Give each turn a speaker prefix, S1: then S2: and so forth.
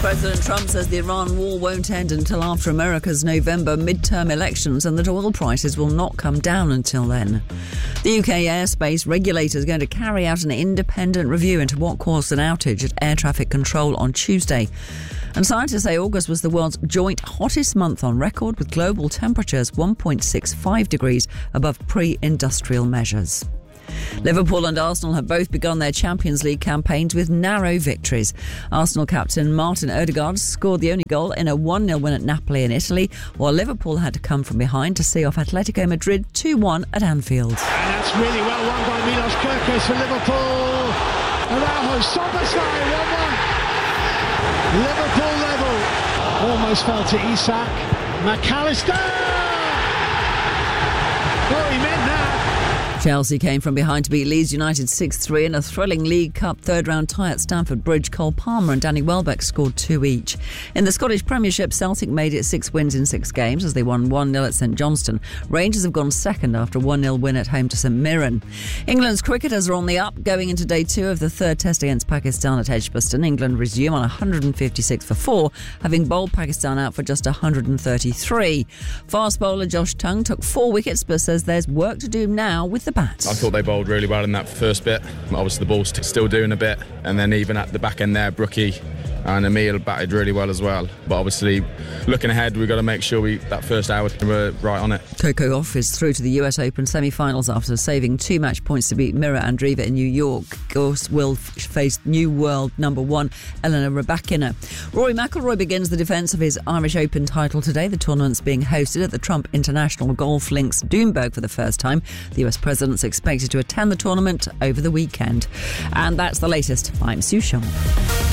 S1: President Trump says the Iran war won't end until after America's November midterm elections and that oil prices will not come down until then. The UK airspace regulator is going to carry out an independent review into what caused an outage at air traffic control on Tuesday. And scientists say August was the world's joint hottest month on record, with global temperatures 1.65 degrees above pre-industrial measures. Liverpool and Arsenal have both begun their Champions League campaigns with narrow victories. Arsenal captain Martin Odegaard scored the only goal in a 1-0 win at Napoli in Italy, while Liverpool had to come from behind to see off Atletico Madrid 2-1 at Anfield.
S2: And that's really well won by Milos Kerkez for Liverpool. Araujo, Szoboszlai, 1-1. Liverpool level. Almost fell to Isak. McAllister! Oh, he meant that.
S1: Chelsea came from behind to beat Leeds United 6-3 in a thrilling League Cup third-round tie at Stamford Bridge. Cole Palmer and Danny Welbeck scored 2 each. In the Scottish Premiership, Celtic made it 6 wins in 6 games as they won 1-0 at St Johnstone. Rangers have gone second after a 1-0 win at home to St Mirren. England's cricketers are on the up, going into day 2 of the third test against Pakistan at Edgbaston. England resume on 156 for 4, having bowled Pakistan out for just 133. Fast bowler Josh Tongue took 4 wickets but says there's work to do now with the bat.
S3: I thought they bowled really well in that first bit. Obviously the ball's still doing a bit, and then even at the back end there, Brookie and Emil batted really well as well. But obviously looking ahead, we've got to make sure that first hour we're right on it.
S1: Coco Gauff is through to the US Open semi-finals after saving 2 match points to beat Mira Andreeva in New York. Gauff will face new world number 1 Elena Rybakina. Rory McIlroy begins the defence of his Irish Open title today. The tournament's being hosted at the Trump International Golf Links Doonberg for the first time. The US President's expected to attend the tournament over the weekend. And that's the latest. I'm Sue Shaw.